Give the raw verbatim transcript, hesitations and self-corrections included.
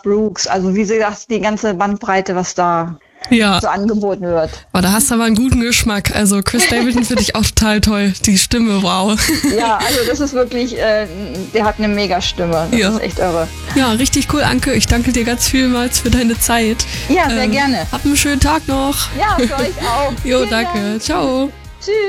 Brooks. Also wie gesagt, die ganze Bandbreite, was da ja. so angeboten wird. Oh, da hast du aber einen guten Geschmack. Also Chris Stapleton finde ich auch total toll. Die Stimme, wow. Ja, also das ist wirklich, äh, der hat eine Mega-Stimme. Das ja. ist echt irre. Ja, richtig cool, Anke. Ich danke dir ganz vielmals für deine Zeit. Ja, sehr ähm, gerne. Hab einen schönen Tag noch. Ja, für euch auch. Jo, danke. Ciao. Tschüss.